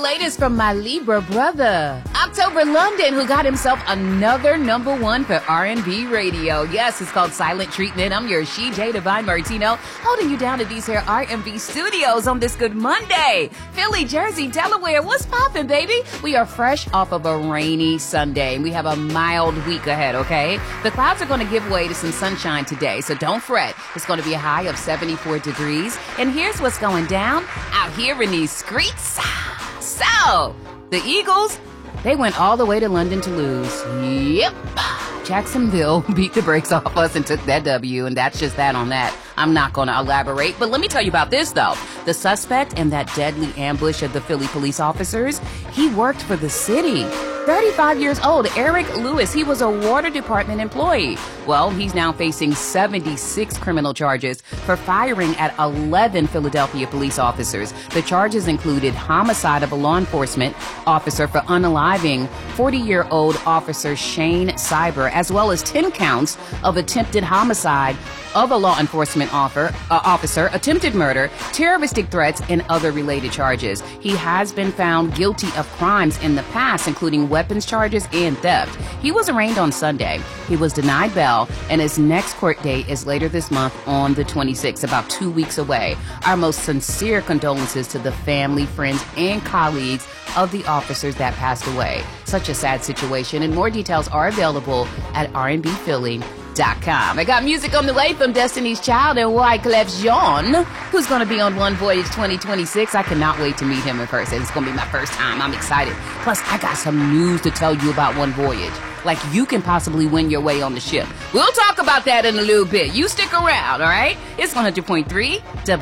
latest from my Libra brother, October London, who got himself another #1 for R&B radio. Yes, it's called Silent Treatment. I'm your She-J Divine Martino, holding you down at these here R&B studios on this good Monday. Philly, Jersey, Delaware, what's poppin', baby? We are fresh off of a rainy Sunday, and we have a mild week ahead, okay? The clouds are going to give way to some sunshine today, so don't fret. It's going to be a high of 74 degrees, and here's what's going down out here in these streets. So, the Eagles, they went all the way to London to lose. Yep. Jacksonville beat the brakes off us and took that W, and that's just that on that. I'm not going to elaborate, but let me tell you about this, though. The suspect in that deadly ambush of the Philly police officers, he worked for the city. 35 years old, Eric Lewis, he was a water department employee. Well, he's now facing 76 criminal charges for firing at 11 Philadelphia police officers. The charges included homicide of a law enforcement officer for unaliving 40-year-old officer Shane Cyber, as well as 10 counts of attempted homicide of a law enforcement officer, attempted murder, terroristic threats, and other related charges. He has been found guilty of crimes in the past, including weapons charges and theft. He was arraigned on Sunday. He was denied bail, and his next court date is later this month on the 26th, about 2 weeks away. Our most sincere condolences to the family, friends, and colleagues of the officers that passed away. Such a sad situation, and more details are available at rnbphilly.com. I got music on the way from Destiny's Child and Wyclef Jean, who's going to be on One Voyage 2026. I cannot wait to meet him in person. It's going to be my first time. I'm excited. Plus, I got some news to tell you about One Voyage. Like you can possibly win your way on the ship. We'll talk about that in a little bit. You stick around, all right? It's 100.3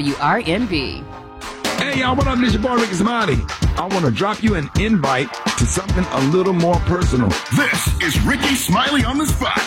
WRNB. Hey, y'all, what up? This your boy, Ricky Smiley. I want to drop you an invite to something a little more personal. This is Ricky Smiley on the spot.